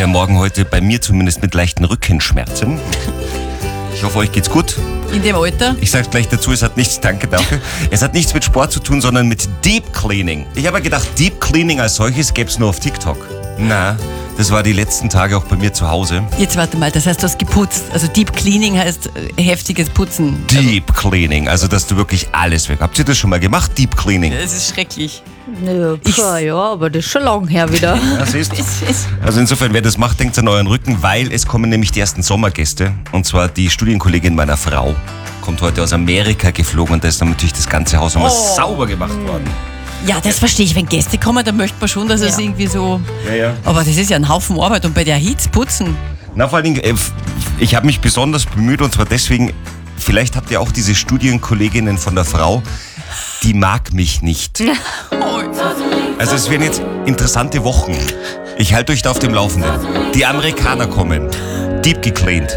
der Morgen heute bei mir zumindest mit leichten Rückenschmerzen. Ich hoffe, euch geht's gut. In dem Alter? Ich sag's gleich dazu, es hat nichts, danke dafür. Es hat nichts mit Sport zu tun, sondern mit Deep Cleaning. Ich habe ja gedacht, Deep Cleaning als solches gäb's nur auf TikTok. Na, das war die letzten Tage auch bei mir zu Hause. Jetzt warte mal, das heißt, du hast geputzt. Also Deep Cleaning heißt heftiges Putzen. Deep Cleaning, also dass du wirklich alles weg. Habt ihr das schon mal gemacht, Deep Cleaning? Das ist schrecklich. Ja, aber das ist schon lang her wieder. Ja, siehst du? Also insofern, wer das macht, denkt an euren Rücken, weil es kommen nämlich die ersten Sommergäste. Und zwar die Studienkollegin meiner Frau. Kommt heute aus Amerika geflogen und da ist dann natürlich das ganze Haus nochmal sauber gemacht worden. Ja, das verstehe ich. Wenn Gäste kommen, dann möchte man schon, dass es irgendwie so... Ja. Aber das ist ja ein Haufen Arbeit und bei der Hitze putzen. Na, vor allen Dingen, ich habe mich besonders bemüht und zwar deswegen, vielleicht habt ihr auch diese Studienkolleginnen von der Frau, die mag mich nicht. Also es werden jetzt interessante Wochen. Ich halte euch da auf dem Laufenden. Die Amerikaner kommen, deep gecleaned.